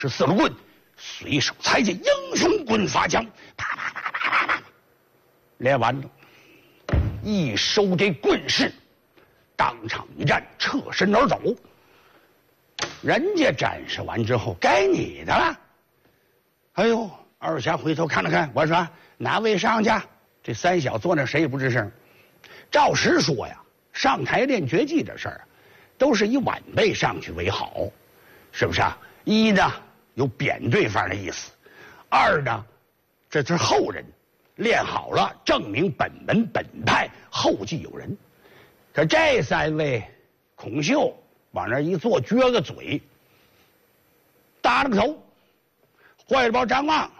是四路棍，随手裁见英雄棍发枪，啪啪啪啪啪啪，练完了，一收这棍式，当场一站，侧身而走。人家展示完之后，该你的了。哎呦，二侠回头看了看，我说哪位上去？这三小坐那谁也不吱声。照实说呀，上台练绝技这事儿，都是以晚辈上去为好，是不是啊？一呢有贬对方的意思，二呢这是后人练好了，证明本门本派后继有人。可这三位，孔秀往那一坐，撅个嘴，耷了个头，坏了包张望，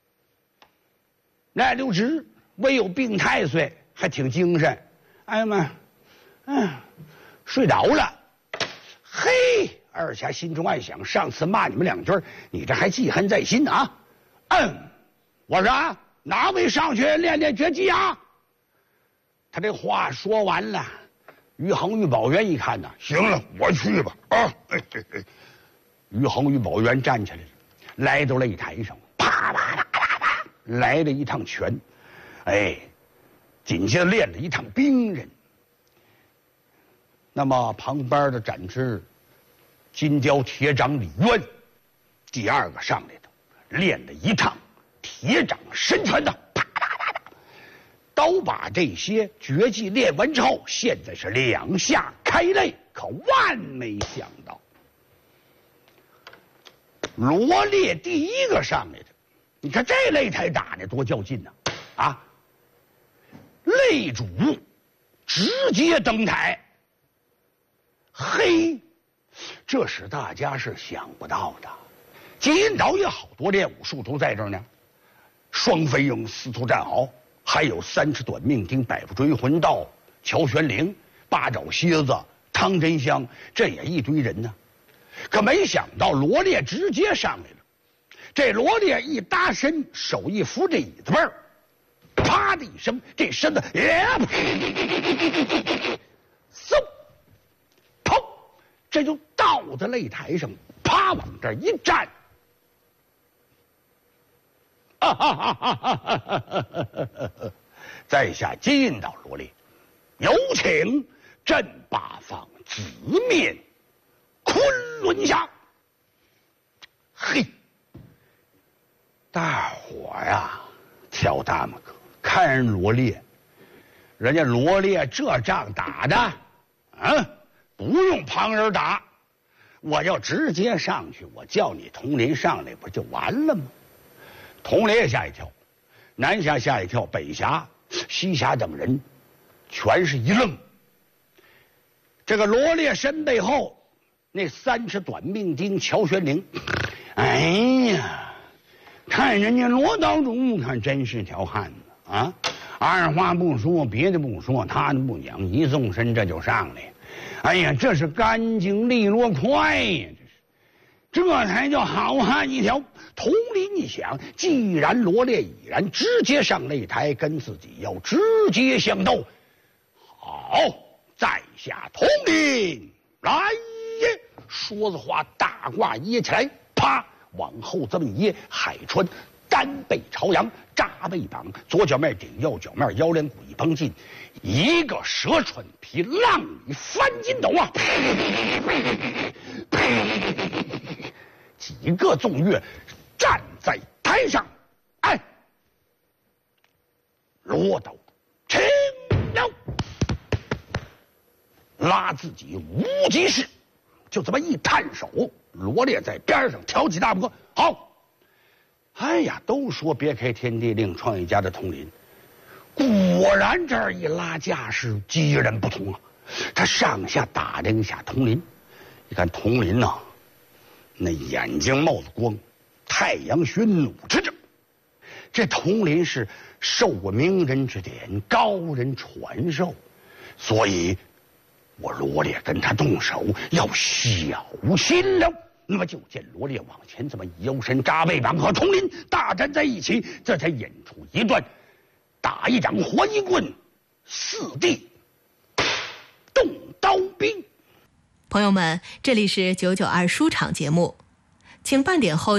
那留直，唯有病太岁还挺精神。哎呀妈，睡着了。嘿，二侠心中暗想，上次骂你们两句，你这还记恨在心啊？我说哪位上去练练绝技啊？他这话说完了，于恒、于宝元一看呐，行了，我去吧啊！于恒、于宝元站起来了，来到擂台上，啪啪啪啪啪，来了一趟拳，紧接着练了一趟兵刃。那么旁边的展翅金雕铁掌李渊，第二个上来的，练了一趟铁掌神拳的，啪啪啪啪，都把这些绝技练完之后，现在是两下开擂。可万没想到，罗烈第一个上来的，你看这擂台打的多较劲呢！啊，擂主直接登台，嘿，这使大家是想不到的。金银岛也好多练武术都在这儿呢，双飞鹰、司徒战鳌，还有三尺短命钉、百步追魂刀、乔玄灵、八爪蝎子、汤真香，这也一堆人呢。可没想到罗烈直接上来了，这罗烈一搭身，手一扶这椅子背儿，啪的一声，这身子嗖，砰，这就倒在擂台上，啪往这一站。在下金银岛罗烈，有请镇八方紫面昆仑侠。嘿，大伙呀，挑大拇哥，看人罗烈，人家罗烈这仗打的，不用旁人打，我要直接上去，我叫你佟林上来，不就完了吗？佟林也吓一跳，南侠吓一跳，北侠、西侠等人全是一愣。这个罗烈身背后那三尺短命钉乔玄灵，哎呀，看人家罗道主，看真是条汉子啊！二话不说，别的不说，他的不讲，一纵身这就上来。哎呀，这是干净利落快呀！这才叫好汉一条。佟林一想，既然罗烈已然直接上擂台，跟自己要直接相斗，好，在下佟林来也！说着话，大褂掖起来，啪往后这么一掖，海川单背朝阳，扎背绑，左脚面顶右脚面，腰连骨一绷劲，一个蛇穿皮，浪里翻筋斗啊！几个纵跃站在台上，罗道请了，拉自己无极式，就这么一探手，罗烈在边上挑起大拇哥，好。哎呀，都说别开天地令，创一家的佟林，果然这儿一拉架势截然不同啊！他上下打量一下佟林，你看佟林呐，那眼睛冒着光，太阳穴努着着。这佟林是受过名人指点，高人传授，所以我罗烈跟他动手要小心了。那么就见罗烈往前这么一腰身，扎背绑和佟林大战在一起，这才演出一段打一掌还一棍，四弟动刀兵。 朋友们，这里是992书场节目，请半点后